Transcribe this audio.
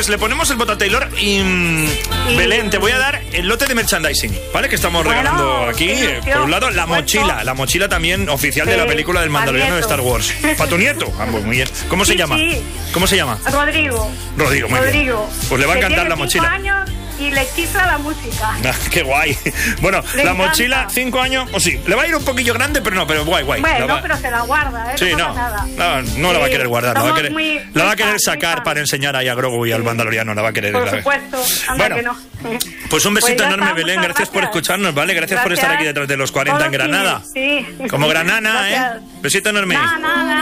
le ponemos el voto a Taylor y Belén, te voy a dar el lote de merchandising, ¿vale? Que estamos regalando aquí. Por un lado, la mochila también oficial de la película del Mandaloriano de Star Wars. Para tu nieto. Muy bien. ¿Cómo se llama? ¿Cómo se llama? Rodrigo, muy bien. Pues le va a encantar la mochila. 5 años y le chifla la música. Qué guay. Bueno, Le la encanta. mochila, 5 años, o sí, le va a ir un poquillo grande, pero guay. Bueno, pero se la guarda, ¿eh? Sí, no pasa nada. No la va a querer guardar, la va a querer muy sacar fan. para enseñar ahí a Grogu y al Mandaloriano, la va a querer. Por supuesto, anda que no. Pues un besito Pues ya enorme, está, Belén, muchas gracias por escucharnos, ¿vale? Gracias por estar aquí detrás de los 40 en Todos Granada. Sí. Como Granana, Gracias. Besito enorme. Nada.